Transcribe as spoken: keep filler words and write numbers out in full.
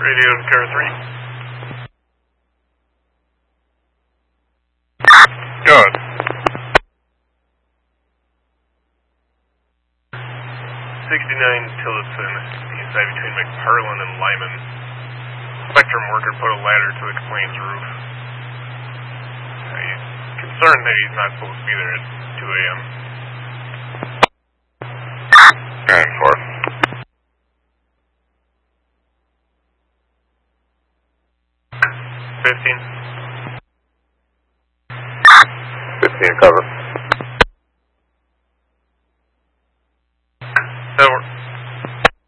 Radio to Car three. Good. sixty-nine Tillotson, inside between McParland and Lyman. Spectrum worker put a ladder to the complaint's roof. Uh, he's concerned that he's not supposed to be there at two A M And four. fifteen. fifteen cover.